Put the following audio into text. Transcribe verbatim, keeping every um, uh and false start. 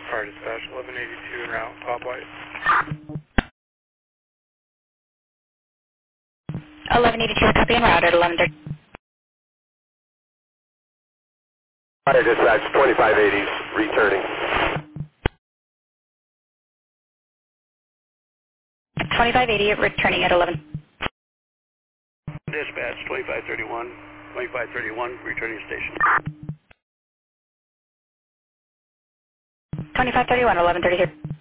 Fire dispatch, eleven eighty-two en route, Pop White. eleven eighty-two, copy en route at eleven thirty. Fire dispatch, twenty-five eighties, returning. twenty-five eighty, returning at eleven. Dispatch, twenty-five thirty-one, twenty-five thirty-one, returning station. twenty-five thirty-one, eleven thirty-three.